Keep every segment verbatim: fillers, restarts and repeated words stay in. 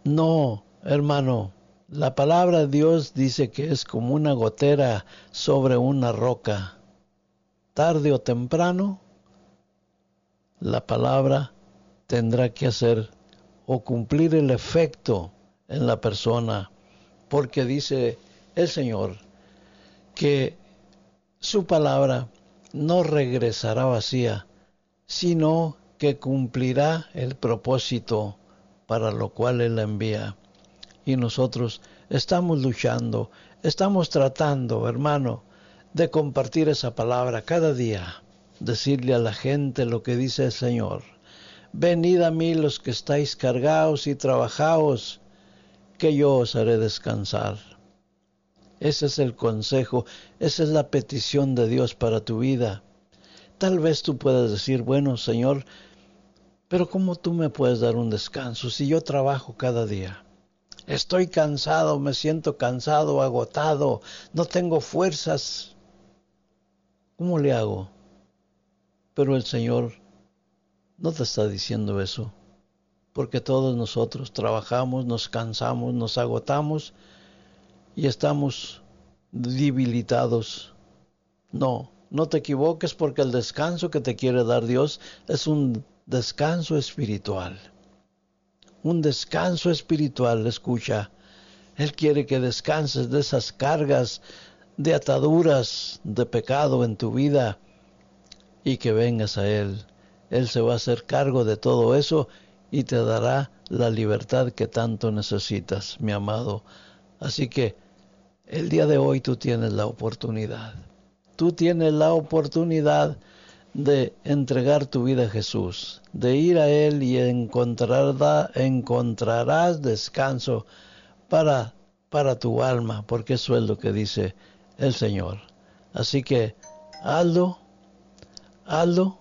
No, hermano, la palabra de Dios dice que es como una gotera sobre una roca. Tarde o temprano, la palabra tendrá que hacer o cumplir el efecto en la persona, porque dice el Señor que su palabra no regresará vacía, sino que cumplirá el propósito para lo cual Él la envía. Y nosotros estamos luchando, estamos tratando, hermano, de compartir esa palabra cada día, decirle a la gente lo que dice el Señor. Venid a mí los que estáis cargados y trabajados, que yo os haré descansar. Ese es el consejo, esa es la petición de Dios para tu vida. Tal vez tú puedas decir, bueno, Señor, pero ¿cómo tú me puedes dar un descanso si yo trabajo cada día? Estoy cansado, me siento cansado, agotado, no tengo fuerzas. ¿Cómo le hago? Pero el Señor no te está diciendo eso, porque todos nosotros trabajamos, nos cansamos, nos agotamos y estamos debilitados. No, no te equivoques, porque el descanso que te quiere dar Dios es un descanso espiritual. Un descanso espiritual, escucha. Él quiere que descanses de esas cargas, de ataduras, de pecado en tu vida y que vengas a Él. Él se va a hacer cargo de todo eso y te dará la libertad que tanto necesitas, mi amado. Así que el día de hoy tú tienes la oportunidad. Tú tienes la oportunidad de entregar tu vida a Jesús, de ir a Él y encontrará, encontrarás descanso para, para tu alma, porque eso es lo que dice el Señor. Así que hazlo, hazlo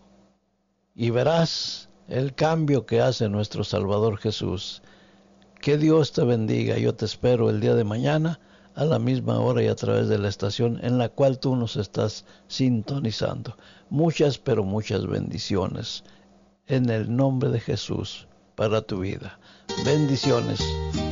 y verás el cambio que hace nuestro Salvador Jesús. Que Dios te bendiga. Yo te espero el día de mañana a la misma hora y a través de la estación en la cual tú nos estás sintonizando. Muchas, pero muchas bendiciones en el nombre de Jesús para tu vida. Bendiciones.